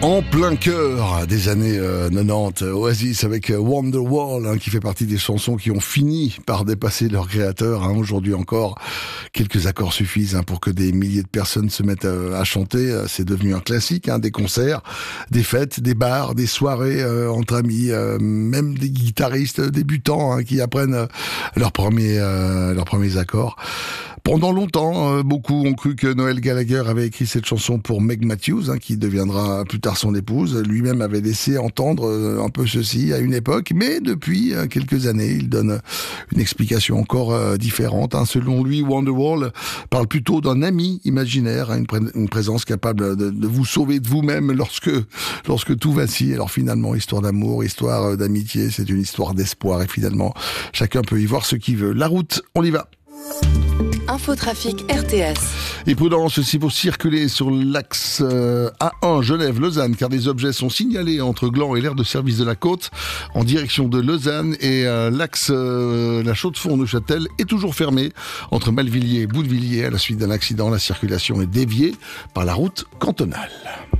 En plein cœur des années 90, Oasis avec Wonderwall, qui fait partie des chansons qui ont fini par dépasser leur créateur. Aujourd'hui encore, quelques accords suffisent pour que des milliers de personnes se mettent à chanter. C'est devenu un classique, des concerts, des fêtes, des bars, des soirées entre amis, même des guitaristes débutants qui apprennent leurs premiers accords. Pendant longtemps, beaucoup ont cru que Noel Gallagher avait écrit cette chanson pour Meg Matthews, qui deviendra plus tard son épouse. Lui-même avait laissé entendre un peu ceci à une époque, mais depuis quelques années, il donne une explication encore différente. Selon lui, Wonderwall parle plutôt d'un ami imaginaire, une présence capable de vous sauver de vous-même lorsque tout vacille. Alors finalement, histoire d'amour, histoire d'amitié, c'est une histoire d'espoir et finalement, chacun peut y voir ce qu'il veut. La route, on y va. Infotrafic RTS. Et prudence si vous circulez sur l'axe A1 Genève-Lausanne, car des objets sont signalés entre Gland et l'aire de service de la côte en direction de Lausanne, et l'axe La Chaux-de-Fonds-Neuchâtel est toujours fermé entre Malvilliers et Boutevilliers à la suite d'un accident. La circulation est déviée par la route cantonale.